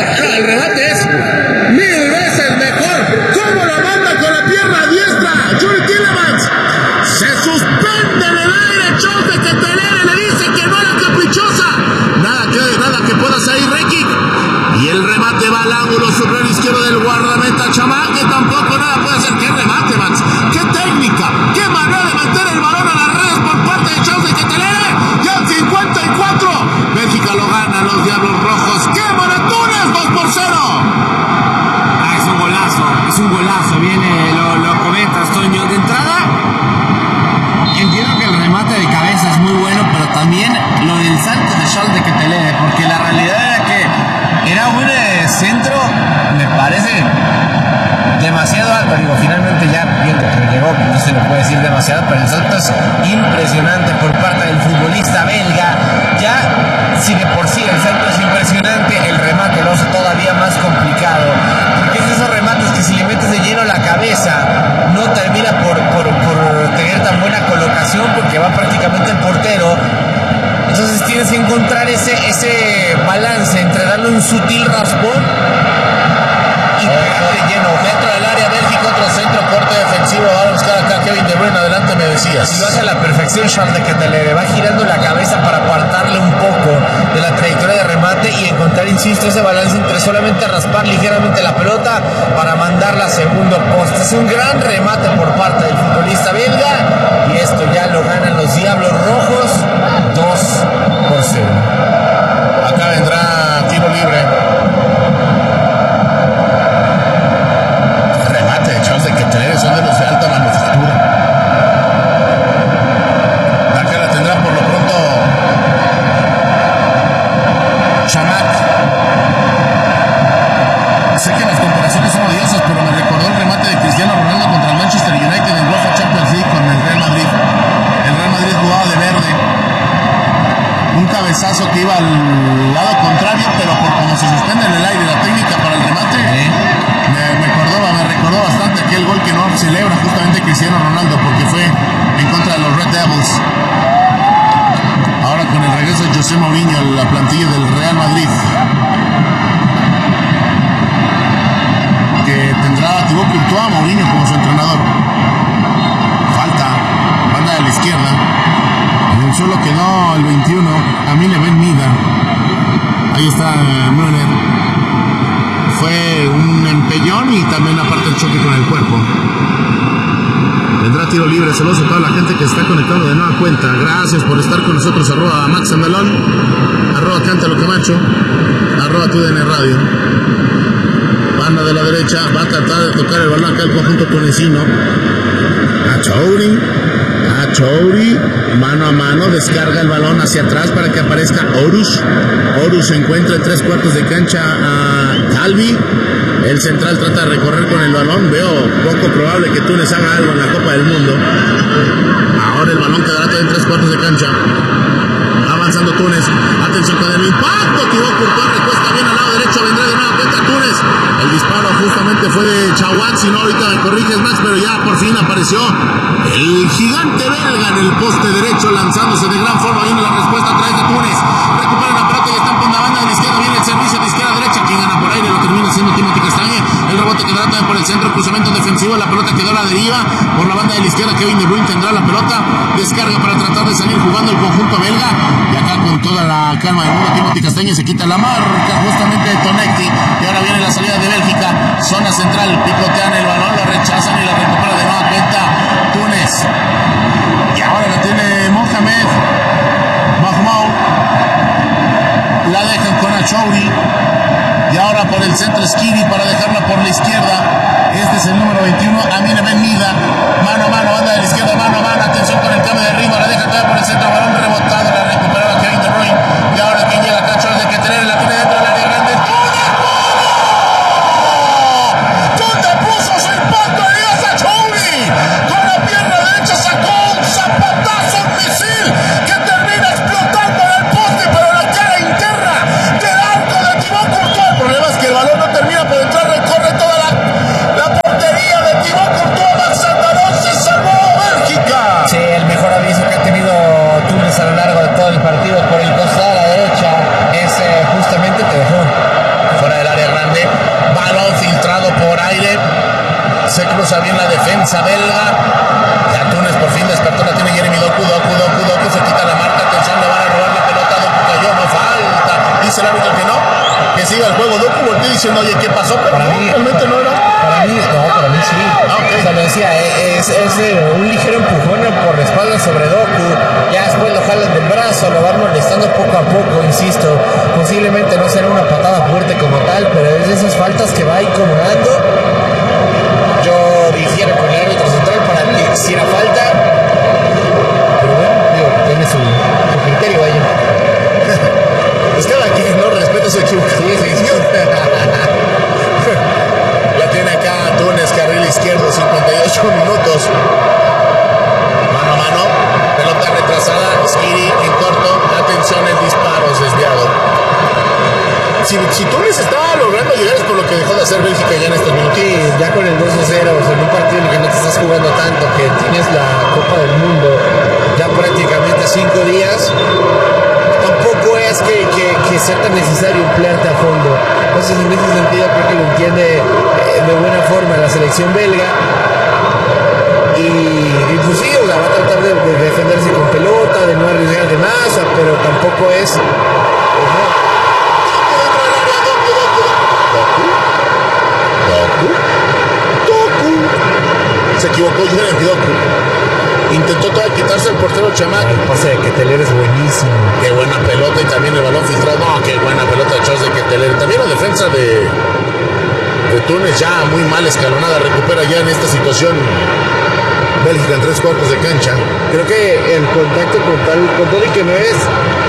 el remate es mil veces mejor. ¿Cómo lo manda con la pierna diestra? Yuri Tillemans se suspende en el aire. Choque que Telere le dice que no era caprichosa. Nada que pueda salir Rekic. Y el remate va al ángulo superior izquierdo del guardameta Chamak, que tampoco nada puede hacer. ¡Qué remate, Max! ¡Qué técnica! ¡Qué manera de meter el balón a las redes por parte de Chauce que Telere! ¡Ya en 54! Bélgica lo gana, los Diablos Rojos. ¡Qué maratones! 2-0. Es un golazo. Viene, lo comentas, Toño. De entrada, entiendo que el remate de cabeza es muy bueno, pero también lo del salto de Charles de Ketelere, porque la realidad era que era un centro, me parece demasiado alto. Digo, finalmente ya viendo que llegó, no se le puede decir demasiado, pero el salto es impresionante por parte del futbolista belga. Ya, si de por sí el salto es impresionante, el remate lo hace todavía más complicado, porque es de esos remates que si le metes de lleno la cabeza no termina por tener tan buena colocación, porque va prácticamente el portero. Entonces tienes que encontrar ese balance entre darle un sutil raspón y pegar de lleno. Dentro del área Bélgica, otro centro, corte defensivo. Va a buscar acá Kevin De Bruyne. Adelante, me decías. Si lo hace a la perfección, Charles de Ketelere va girando la cabeza para apartarle un poco de la trayectoria de remate y encontrar, insisto, ese balance entre solamente raspar ligeramente la pelota para mandarla a segundo poste. Es un gran remate por parte del futbolista belga y esto ya lo ganan los Diablos Rojos 2-0. Acá vendrá tiro libre. Remate de Charles de Ketelere, son de los de alta manufactura. Acá la tendrá por lo pronto Chamak. Sé que las comparaciones son odiosas, pero me recordó el remate de Cristiano Ronaldo contra el Manchester United en UEFA Champions League con el Real Madrid. El Real Madrid jugaba de verde. Un cabezazo que iba al lado contrario, pero por como se suspende en el aire la técnica para el remate, me recordó bastante aquel gol que no celebra justamente Cristiano Ronaldo, porque fue en contra de los Red Devils. Ahora con el regreso de José Mourinho a la plantilla del Real Madrid, que tendrá a Thibaut Courtois, Mourinho como su entrenador. Falta, banda de la izquierda. En el suelo quedó el 21, Amine Ben Mida. Ahí está Müller. Fue un empellón y también aparte el choque con el cuerpo. Tendrá tiro libre. Saludos a toda la gente que está conectando de nueva cuenta. Gracias por estar con nosotros. @ Max Andalón, @ Cántalo Camacho, @ TUDN Radio. Banda de la derecha, va a tratar de tocar el balón acá el conjunto tunecino. Chouri, mano a mano, descarga el balón hacia atrás para que aparezca Orush. Orush se encuentra en 3/4 de cancha a Calvi. El central trata de recorrer con el balón. Veo poco probable que Túnez haga algo en la Copa del Mundo. Ahora el balón quedará en 3/4 de cancha. Avanzando Túnez. Atención con el impacto. Thibaut Courtois recuesta bien al lado derecho. Vendrá de nueva cuenta Túnez. El disparo justamente fue de Chawan. Si no, ahorita me corriges, Max, pero ya por fin apareció el gigante belga en el poste derecho, lanzándose de gran forma. Viene la respuesta a través de Túnez. Recupera la pelota y está en la banda de la izquierda. Viene el servicio de izquierda a derecha. Quien gana por aire lo termina siendo Timothy Castagne. El rebote quedará también por el centro. Cruzamiento defensivo. La pelota quedó a la deriva. Por la banda de la izquierda, Kevin De Bruyne tendrá la pelota. Descarga para tratar de salir jugando el conjunto belga. Y acá con toda la calma del mundo, Timothy Castagne se quita la marca justamente de Tonecki. Y ahora viene la salida de Bélgica. Zona central. Picotean el balón. Lo rechazan y lo recupera de nueva cuenta Túnez. Y ahora la tiene Mohamed Mahmoud. La dejan con Achouri. Y ahora por el centro Skiri para dejarla por la izquierda. Este es el número 21, Amine Ben Mida. Mano a mano, banda de la izquierda, mano a mano. Atención con el cambio de ritmo. La deja todavía por el centro, balón rebotado. La recuperaba Kevin De Bruyne. Y ahora quien llega acá, Charles de Ketelere. La tiene dentro del área grande. ¿Dónde puso su impacto? Elías Achouri. Con la pierna derecha sacó un zapatazo, un misil que termina explotando en el poste, pero la cara interna del arco de Thibaut Courtois. El problema es que el balón no termina por entrar, recorre toda la portería de Thibaut Courtois. Max Andalón, se salvó Bélgica. Sí, el mejor aviso que ha tenido Túnez a lo largo Se cruza bien la defensa belga. Ya Túnez por fin despertó, la tiene Jeremy Doku, se quita la marca, atención, le van a robar la pelota, Doku cayó, no falta. Dice el árbitro que no, que siga el juego. Doku volteó diciendo, oye, ¿qué pasó? Pero para mí, realmente no era. Para mí sí. Okay. O sea, me decía, es un ligero empujón por la espalda sobre Doku. Ya después lo jalan del brazo, lo van molestando poco a poco, insisto. Posiblemente no será una patada fuerte como tal, pero es de esas faltas que va incomodando. Yo difiero con el árbitro central para que hiciera falta. Pero bueno, digo, tiene su criterio ahí. Pues cada quien no respeta su equipo. Sí. La tiene acá Túnez, carril izquierdo, 58 minutos. Mano a mano, pelota retrasada, Skiri en corto, atención, el disparo es desviado. Si Túnez está logrando llegar es por lo que dejó de hacer Bélgica ya en estos minutos. Sí, ya con el 2-0, en un partido en el que no te estás jugando tanto, que tienes la Copa del Mundo ya prácticamente 5 días, tampoco es que sea tan necesario emplearte a fondo. Entonces, en ese sentido, creo que lo entiende de buena forma la selección belga. Y pues sí, o sea, va a tratar de defenderse con pelota, de no arriesgar de más, pero tampoco es... Doku. Se equivocó Jeremy Doku. Intentó todavía quitarse el portero Chamac. El pase de Keteler es buenísimo. Qué buena pelota y también el balón filtrado. No, qué buena pelota de Charles de Keteler. También la defensa de Túnez ya muy mal escalonada. Recupera ya en esta situación Bélgica en 3/4 de cancha. Creo que el contacto con todo y que no es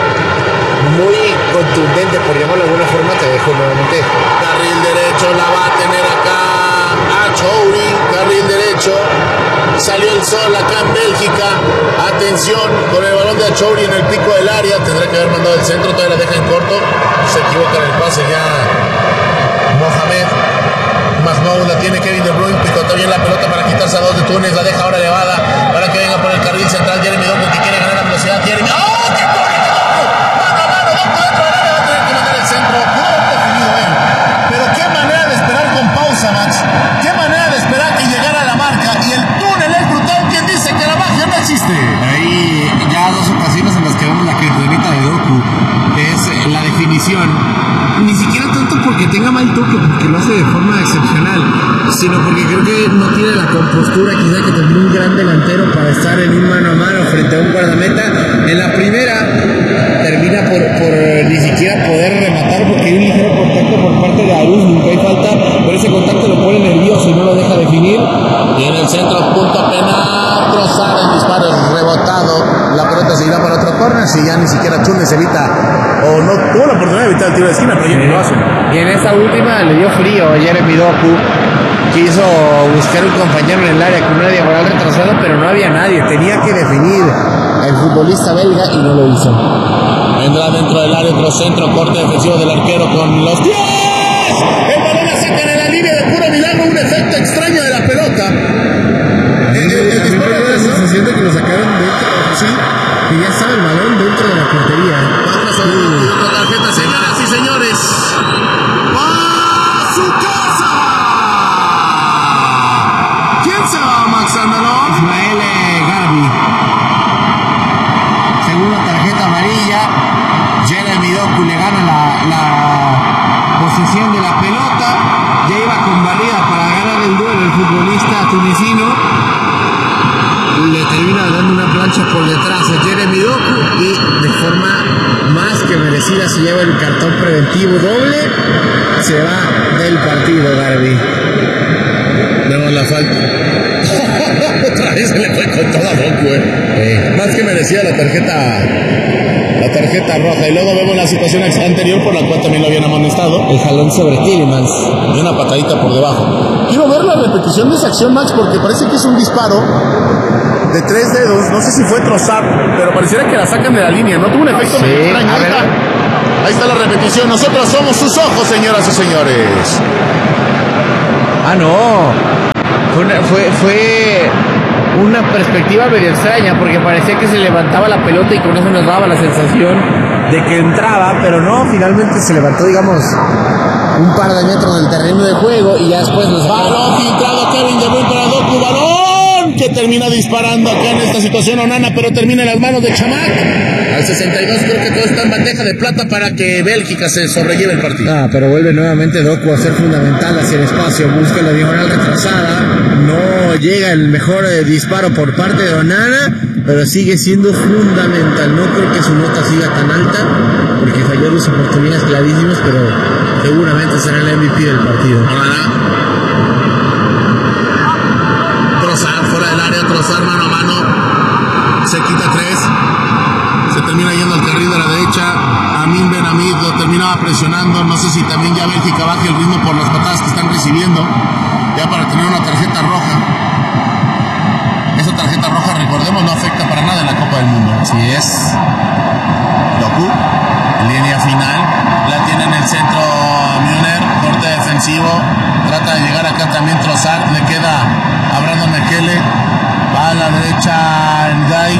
muy contundente, por llamarlo de alguna forma, te dejo nuevamente. Carril derecho, la va a tener acá Achouri, carril derecho. Salió el sol acá en Bélgica. Atención con el balón de Achouri en el pico del área. Tendrá que haber mandado el centro, todavía la deja en corto. Se equivoca en el pase ya Mohamed. Masnou la tiene Kevin De Bruyne, picotó bien la pelota para quitarse a 2 de Túnez, la deja ahora elevada para que venga por el carril central Jeremy Doku, que quiere ganar la velocidad. Jeremy, ¡oh, qué bonito Doku! Mano a mano, Doku dentro del área, va a tener que mandar el centro. Pudo haber definido él, pero qué manera de esperar con pausa, Max. Qué manera de esperar que llegara a la marca, y el túnel es brutal. ¿Quién dice que la magia no existe? Hay ya 2 ocasiones en las que vemos la kriptonita de Doku, que es la definición. Ni siquiera tanto porque tenga mal toque, porque lo hace de forma excepcional, sino porque creo que no tiene la compostura quizá que tendría un gran delantero para estar en un mano a mano frente a un guardameta. En la primera termina por ni siquiera poder rematar porque hay un ligero contacto por parte de Arús, nunca hay falta, pero ese contacto lo pone nervioso y no lo deja definir. Y en el centro, punto penal, Trossard, el disparo es rebotado, la pelota se irá para otro córner, si ya ni siquiera Túnez evita, o no tuvo la oportunidad de evitar el tiro de esquina, pero ya no lo hace. Y en esa última le dio frío a Jeremy Doku, quiso buscar un compañero en el área con una diagonal retrasada, pero no había nadie, tenía que definir el futbolista belga y no lo hizo. Vendrá dentro del área otro centro, corte defensivo del arquero con los 10. El balón la sacan en la línea de puro milagro, un efecto extraño de la pelota. El disparo da la sensación de que lo sacaron dentro, sí, que ya estaba el balón dentro de la portería. Otra tarjeta, señoras y señores. ¡A su casa! ¿Quién se va, Max Andalón? Ismael Garbi. Segunda tarjeta amarilla. Jeremy Doku le gana la posesión de la pelota. Ya iba con barrida para ganar el duelo el futbolista tunisino. Le termina dando una plancha por detrás a Jeremy Doku y de forma más que merecida se lleva el cartón preventivo doble. Se va del partido Garbi. Vemos la falta. Otra vez se le fue con toda Doku, Más que merecía la tarjeta roja. Y luego vemos la situación anterior por la cual también lo habían amonestado. El jalón sobre Tielemans. Y una patadita por debajo. Quiero ver la repetición de esa acción, Max, porque parece que es un disparo de 3 dedos. No sé si fue Trossard, pero pareciera que la sacan de la línea. No tuvo un efecto sí, medio extraño. Ahí está la repetición. Nosotros somos sus ojos, señoras y señores. Ah, no. Fue una perspectiva medio extraña porque parecía que se levantaba la pelota y con eso nos daba la sensación de que entraba, pero no, finalmente se levantó, digamos, un par de metros del terreno de juego y ya después los balón filtrado, Kevin De Bruyne para Doku, balón que termina disparando acá en esta situación Onana, pero termina en las manos de Chamac. Al 62 creo que todo está en bandeja de plata para que Bélgica se sobrelleve el partido. Pero vuelve nuevamente Doku a ser fundamental hacia el espacio, busca la diagonal retrasada, no llega el mejor disparo por parte de Onana, pero sigue siendo fundamental. No creo que su nota siga tan alta porque falló dos oportunidades clarísimas, pero seguramente será el MVP del partido. Trossard fuera del área, Trossard mano a mano, se quita 3, se termina yendo al carril de la derecha. Amin Ben Hamid lo terminaba presionando, no sé si también ya Bélgica baje el ritmo por las patadas que están recibiendo, ya para tener una tarjeta roja. Esa tarjeta roja, recordemos, no afecta para nada en la Copa del Mundo. Así es. Doku, línea final, la tiene en el centro Müller, corte defensivo, trata de llegar acá también Trossard, le queda a Brandon Mekele, va a la derecha Ndiaye,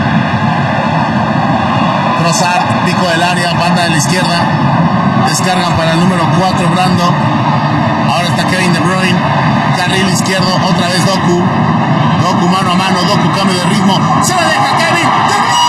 Trossard, pico del área, banda de la izquierda, descargan para el número 4 Brando, ahora está Kevin De Bruyne, carril izquierdo, otra vez Doku mano a mano, Doku cambio de ritmo, se la deja Kevin De Bruyne.